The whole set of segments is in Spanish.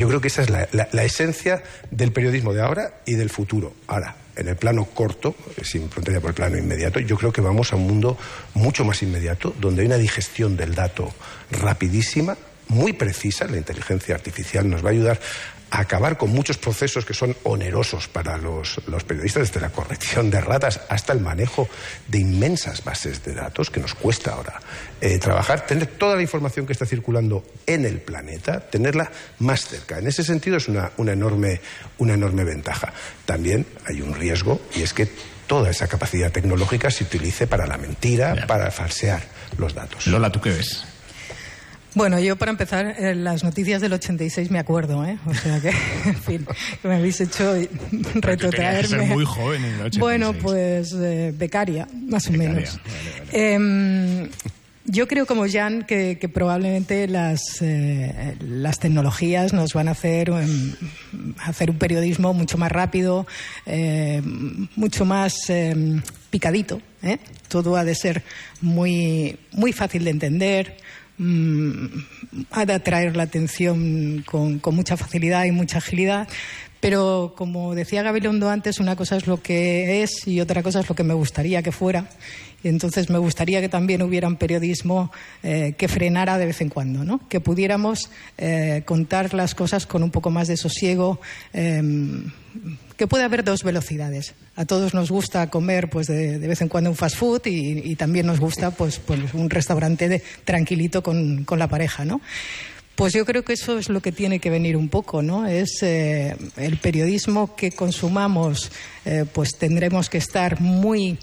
Yo creo que esa es la esencia del periodismo de ahora y del futuro. Ahora, en el plano corto, sin frontera por el plano inmediato, yo creo que vamos a un mundo mucho más inmediato, donde hay una digestión del dato rapidísima, muy precisa. La inteligencia artificial nos va a ayudar a acabar con muchos procesos que son onerosos para los periodistas, desde la corrección de erratas hasta el manejo de inmensas bases de datos, que nos cuesta ahora trabajar, tener toda la información que está circulando en el planeta, tenerla más cerca. En ese sentido es una enorme ventaja. También hay un riesgo, y es que toda esa capacidad tecnológica se utilice para la mentira, para falsear los datos. Lola, ¿tú qué ves? Bueno, yo para empezar, las noticias del 86 me acuerdo, ¿eh? O sea que, en fin, que me habéis hecho retrotraerme. Ser muy joven en el 86. Bueno, pues becaria, más o menos. Vale. Yo creo, como Jan, que probablemente las tecnologías nos van a hacer un periodismo mucho más rápido, mucho más picadito, ¿eh? Todo ha de ser muy, muy fácil de entender. Ha de atraer la atención con mucha facilidad y mucha agilidad, pero como decía Gabilondo antes, una cosa es lo que es y otra cosa es lo que me gustaría que fuera, y entonces me gustaría que también hubiera un periodismo que frenara de vez en cuando, ¿no? Que pudiéramos contar las cosas con un poco más de sosiego, que puede haber dos velocidades. A todos nos gusta comer pues de vez en cuando un fast food y también nos gusta pues un restaurante tranquilito con la pareja, ¿no? Pues yo creo que eso es lo que tiene que venir un poco, ¿no? Es el periodismo que consumamos, pues tendremos que estar muy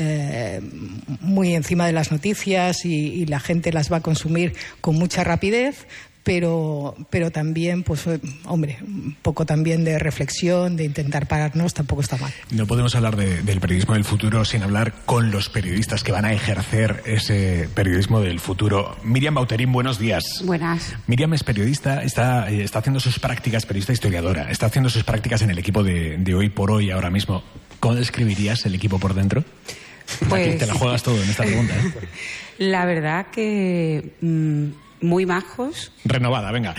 encima de las noticias y la gente las va a consumir con mucha rapidez. Pero también, pues, hombre, un poco también de reflexión, de intentar pararnos, tampoco está mal. No podemos hablar del periodismo del futuro sin hablar con los periodistas que van a ejercer ese periodismo del futuro. Miriam Bauterín, buenos días. Buenas. Miriam es periodista, está haciendo sus prácticas, periodista historiadora, está haciendo sus prácticas en el equipo de Hoy por Hoy ahora mismo. ¿Cómo describirías el equipo por dentro? Pues... Aquí te la juegas todo en esta pregunta, ¿eh? La verdad que... muy majos. Renovada, venga.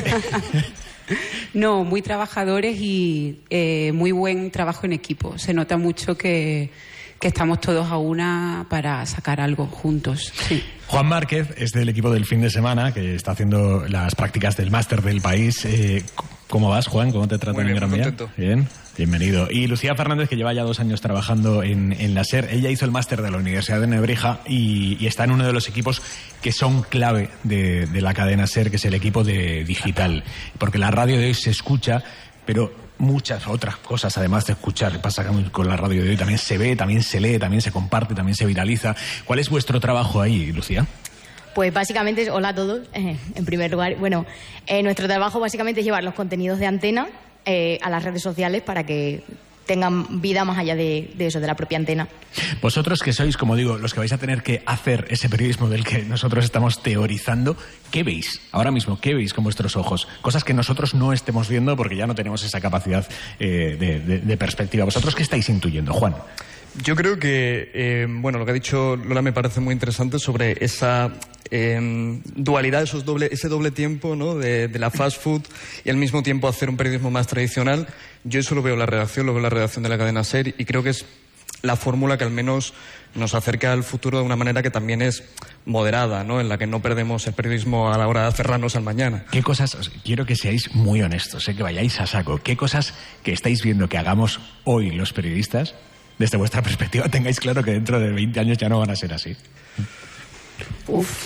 No, muy trabajadores y muy buen trabajo en equipo. Se nota mucho que estamos todos a una para sacar algo juntos. Sí. Juan Márquez es del equipo del fin de semana, que está haciendo las prácticas del máster del país. ¿Cómo vas, Juan? ¿Cómo te tratan en Gran Vía? Bien, bienvenido. Y Lucía Fernández, que lleva ya 2 años trabajando en la SER. Ella hizo el máster de la Universidad de Nebrija y está en uno de los equipos que son clave de la cadena SER, que es el equipo de digital. Porque la radio de hoy se escucha, pero muchas otras cosas, además de escuchar, pasa con la radio de hoy, también se ve, también se lee, también se comparte, también se viraliza. ¿Cuál es vuestro trabajo ahí, Lucía? Pues básicamente, hola a todos, en primer lugar. Bueno, nuestro trabajo básicamente es llevar los contenidos de Antena a las redes sociales para que tengan vida más allá de eso, de la propia antena. Vosotros que sois, como digo, los que vais a tener que hacer ese periodismo del que nosotros estamos teorizando, ¿qué veis ahora mismo? ¿Qué veis con vuestros ojos? Cosas que nosotros no estemos viendo porque ya no tenemos esa capacidad de perspectiva. ¿Vosotros qué estáis intuyendo, Juan? Yo creo que, lo que ha dicho Lola me parece muy interesante sobre esa dualidad, ese doble tiempo, ¿no? de la fast food y al mismo tiempo hacer un periodismo más tradicional. Yo eso lo veo en la redacción de la cadena SER y creo que es la fórmula que al menos nos acerca al futuro de una manera que también es moderada, ¿no? En la que no perdemos el periodismo a la hora de aferrarnos al mañana. ¿Qué cosas, quiero que seáis muy honestos, que vayáis a saco, qué cosas que estáis viendo que hagamos hoy los periodistas, desde vuestra perspectiva, tengáis claro que dentro de 20 años ya no van a ser así? Uf.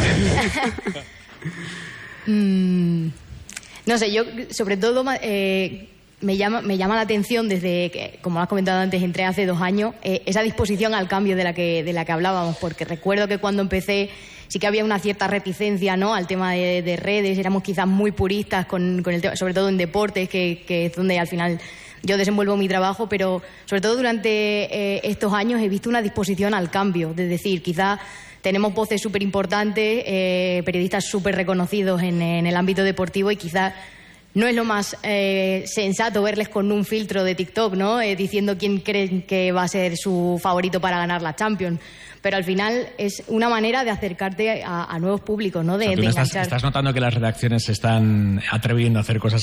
No sé, yo sobre todo me llama la atención desde que, como has comentado antes, entré hace 2 años, esa disposición al cambio de la que hablábamos, porque recuerdo que cuando empecé sí que había una cierta reticencia, ¿no?, al tema de redes, éramos quizás muy puristas con el tema, sobre todo en deportes, que es donde al final yo desenvuelvo mi trabajo, pero sobre todo durante estos años he visto una disposición al cambio, es decir, quizás tenemos voces súper importantes, periodistas súper reconocidos en el ámbito deportivo y quizás no es lo más sensato verles con un filtro de TikTok, ¿no? Diciendo quién creen que va a ser su favorito para ganar la Champions. Pero al final es una manera de acercarte a nuevos públicos, ¿no? De enganchar. ¿Estás notando que las redacciones se están atreviendo a hacer cosas